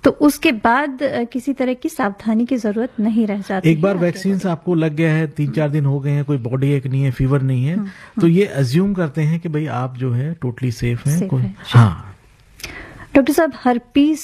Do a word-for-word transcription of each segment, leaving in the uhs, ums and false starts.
तो उसके बाद किसी तरह की सावधानी की जरूरत नहीं रह जाती। एक बार वैक्सीन आपको लग गया है, तीन चार दिन हो गए हैं, कोई बॉडी एक नहीं है, फीवर नहीं है, तो ये अज्यूम करते हैं कि भाई आप जो है टोटली सेफ हैं। सेफ है। हाँ डॉक्टर साहब, हर्पीस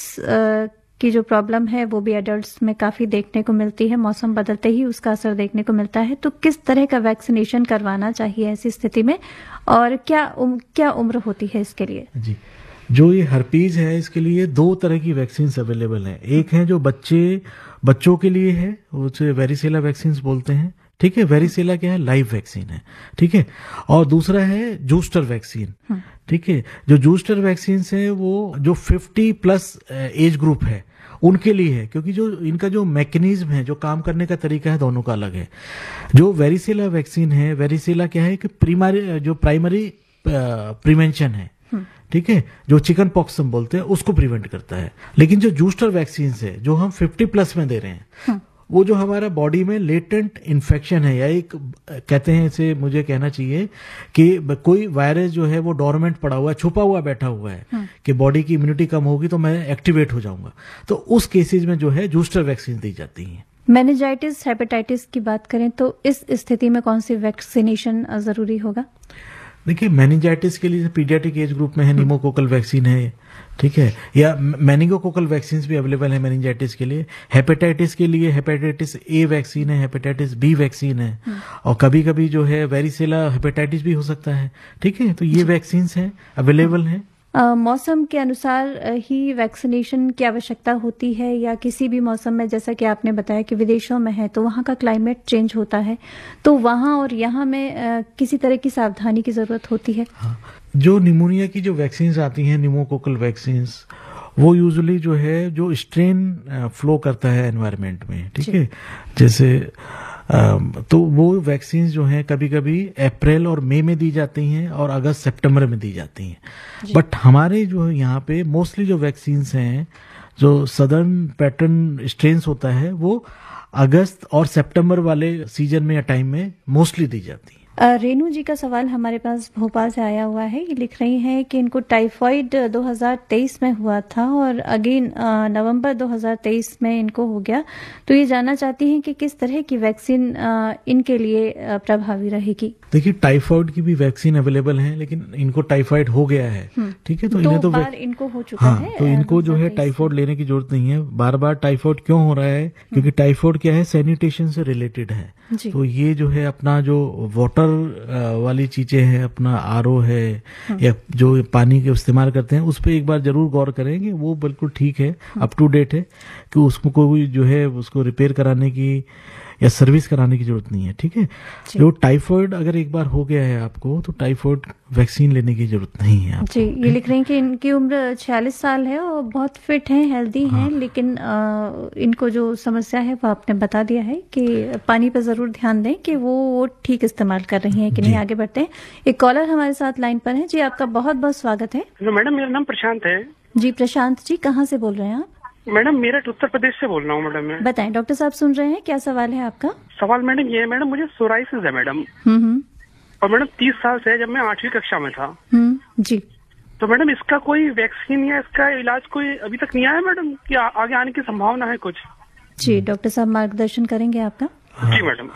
की जो प्रॉब्लम है वो भी एडल्ट्स में काफी देखने को मिलती है, मौसम बदलते ही उसका असर देखने को मिलता है। तो किस तरह का वैक्सीनेशन करवाना चाहिए ऐसी स्थिति में, और क्या उम, क्या उम्र होती है इसके लिए? जी, जो ये हर्पीज है इसके लिए दो तरह की वैक्सीन अवेलेबल हैं। एक है जो बच्चे बच्चों के लिए है, उसे वेरिसेला वैक्सीन बोलते हैं, ठीक है। वेरिसेला क्या है? लाइव वैक्सीन है, ठीक है। और दूसरा है जूस्टर वैक्सीन, ठीक है। जो जूस्टर वैक्सीन है वो जो फिफ्टी प्लस एज ग्रुप है उनके लिए है, क्योंकि जो इनका जो मैकेनिज्म है, जो काम करने का तरीका है, दोनों का अलग है। जो वेरिसेला वैक्सीन है, वेरिसेला क्या है कि प्राइमरी जो प्राइमरी प्रिवेंशन है, ठीक है, जो चिकन पॉक्स हम बोलते हैं उसको प्रिवेंट करता है। लेकिन जो जूस्टर वैक्सीन है जो हम फिफ्टी प्लस में दे रहे हैं, वो जो हमारा बॉडी में लेटेंट इन्फेक्शन है, या एक कहते हैं इसे, मुझे कहना चाहिए कि कोई वायरस जो है वो डोरमेंट पड़ा हुआ है, छुपा हुआ बैठा हुआ है कि बॉडी की इम्यूनिटी कम होगी तो मैं एक्टिवेट हो जाऊंगा, तो उस केसेस में जो है जूस्टर वैक्सीन दी जाती है। मेनिंजाइटिस, हेपेटाइटिस की बात करें तो इस स्थिति में कौन सी वैक्सीनेशन जरूरी होगा? देखिए, मेनिंजाइटिस के लिए पीडियाट्रिक एज ग्रुप में है, निमोकोकल वैक्सीन है, ठीक है, या मेनिंगोकोकल वैक्सीन भी अवेलेबल है मेनिंजाइटिस के लिए। हेपेटाइटिस के लिए हेपेटाइटिस ए वैक्सीन है, हेपेटाइटिस बी वैक्सीन है, और कभी कभी जो है वेरिसेला हेपेटाइटिस भी हो सकता है, ठीक है। तो ये वैक्सीन हैं, अवेलेबल हैं। आ, मौसम के अनुसार ही वैक्सीनेशन की आवश्यकता होती है, या किसी भी मौसम में, जैसा कि आपने बताया कि विदेशों में है तो वहाँ का क्लाइमेट चेंज होता है, तो वहाँ और यहाँ में आ, किसी तरह की सावधानी की जरूरत होती है? हाँ, जो निमोनिया की जो वैक्सीन आती हैं, निमोकोकल वैक्सीन, वो यूजुअली जो है जो स्ट्रेन फ्लो करता है एनवायरनमेंट में, ठीक है, जैसे तो वो वैक्सीन जो हैं कभी कभी अप्रैल और मई में दी जाती हैं और अगस्त सितंबर में दी जाती हैं। बट हमारे जो यहाँ पे मोस्टली जो वैक्सीन हैं, जो सदर्न पैटर्न स्ट्रेन्स होता है, वो अगस्त और सितंबर वाले सीजन में या टाइम में मोस्टली दी जाती है। रेनू जी का सवाल हमारे पास भोपाल से आया हुआ है। ये लिख रही हैं कि इनको टाइफाइड दो हज़ार तेईस में हुआ था और अगेन नवंबर दो हज़ार तेईस में इनको हो गया, तो ये जानना चाहती हैं कि किस तरह की वैक्सीन इनके लिए प्रभावी रहेगी। देखिए, टाइफाइड की भी वैक्सीन अवेलेबल है, लेकिन इनको टाइफाइड हो गया है, ठीक है, तो इन्हें तो बार इनको हो चुका हाँ, है, तो इनको जो है टाइफाइड लेने की जरूरत नहीं है। बार बार टाइफाइड क्यों हो रहा है? क्योंकि टाइफाइड क्या है, सैनिटेशन से रिलेटेड है। तो ये जो है अपना जो वाटर वाली चीजें हैं, अपना आरओ है या जो पानी के इस्तेमाल करते हैं, उस पर एक बार जरूर गौर करेंगे। वो बिल्कुल ठीक है, अप टू डेट है, कि उसको कोई जो है उसको रिपेयर कराने की या सर्विस कराने की जरूरत नहीं है, ठीक है। जो टाइफाइड अगर एक बार हो गया है आपको, तो टाइफाइड वैक्सीन लेने की जरूरत नहीं है आपको। जी, ये लिख रहे हैं कि इनकी उम्र छियालीस साल है और बहुत फिट हैं, हेल्दी हैं, हाँ। लेकिन आ, इनको जो समस्या है वो आपने बता दिया है कि पानी पर जरूर ध्यान दें कि वो वो ठीक इस्तेमाल कर रही हैं कि नहीं। आगे बढ़ते हैं, एक कॉलर हमारे साथ लाइन पर है। जी, आपका बहुत बहुत स्वागत है। मैडम, मेरा नाम प्रशांत है। जी प्रशांत जी, कहाँ से बोल रहे हैं आप? मैडम, मेरठ उत्तर प्रदेश से बोल रहा हूँ। मैडम मैं बताएं, डॉक्टर साहब सुन रहे हैं, क्या सवाल है आपका? सवाल मैडम ये है, मैडम मुझे सोराइसिस है मैडम, हम्म और मैडम तीस साल से, जब मैं आठवीं कक्षा में था। हम्म जी। तो मैडम इसका कोई वैक्सीन या इसका इलाज कोई अभी तक नहीं आया मैडम, कि आ, आगे आने की संभावना है कुछ? जी, डॉक्टर साहब मार्गदर्शन करेंगे आपका। जी मैडम।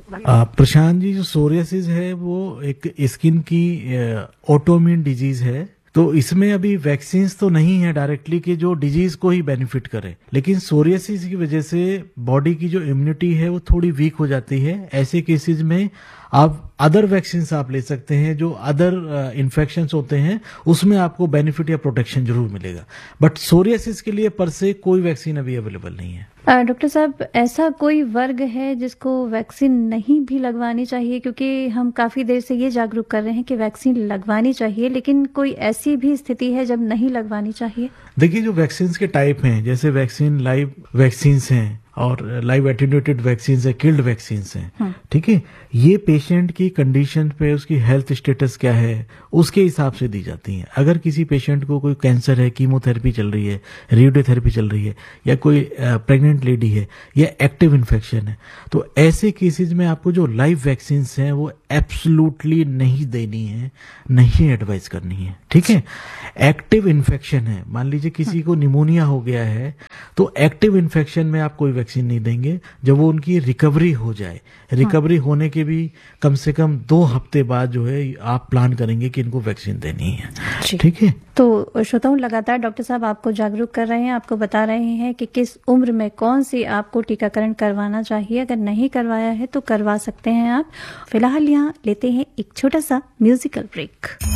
प्रशांत जी, जो सोरियासिस है वो एक स्किन की ऑटोइम्यून डिजीज है, तो इसमें अभी वैक्सीन तो नहीं है डायरेक्टली कि जो डिजीज को ही बेनिफिट करे, लेकिन सोरियासिस की वजह से बॉडी की जो इम्यूनिटी है वो थोड़ी वीक हो जाती है। ऐसे केसेस में आप अदर वैक्सीन आप ले सकते हैं, जो अदर इन्फेक्शंस होते हैं उसमें आपको बेनिफिट या प्रोटेक्शन जरूर मिलेगा, बट सोरियासिस के लिए पर से कोई वैक्सीन अभी अवेलेबल नहीं है। डॉक्टर साहब, ऐसा कोई वर्ग है जिसको वैक्सीन नहीं भी लगवानी चाहिए? क्योंकि हम काफी देर से ये जागरूक कर रहे हैं कि वैक्सीन लगवानी चाहिए, लेकिन कोई ऐसी भी स्थिति है जब नहीं लगवानी चाहिए? देखिए, जो वैक्सीन के टाइप हैं, जैसे वैक्सीन लाइव वैक्सीन हैं और लाइव एटेन्यूएटेड वैक्सीन है, किल्ड वैक्सीन हैं, ठीक है, ये पेशेंट की कंडीशन पे, उसकी हेल्थ स्टेटस क्या है उसके हिसाब से दी जाती हैं। अगर किसी पेशेंट को कोई कैंसर है, कीमोथेरेपी चल रही है, रेडियोथेरेपी चल रही है, या कोई प्रेग्नेंट लेडी है, या एक्टिव इन्फेक्शन है, तो ऐसे केसेस में आपको जो लाइव वैक्सीन हैं वो एब्सोल्युटली नहीं देनी है, नहीं एडवाइस करनी है, ठीक है। एक्टिव इन्फेक्शन है, मान लीजिए किसी को निमोनिया हो गया है, तो एक्टिव इन्फेक्शन में आप कोई वैक्सीन नहीं देंगे जब वो उनकी रिकवरी हो जाए। रिकवरी हाँ। होने के भी कम से कम दो हफ्ते बाद जो है आप प्लान करेंगे कि इनको वैक्सीन देनी है। ठीक है। तो श्रोताओं, लगातार डॉक्टर साहब आपको जागरूक कर रहे हैं, आपको बता रहे हैं कि किस उम्र में कौन सी आपको टीकाकरण करवाना चाहिए। अगर नहीं करवाया है तो करवा सकते हैं आप। फिलहाल यहाँ लेते हैं एक छोटा सा म्यूजिकल ब्रेक।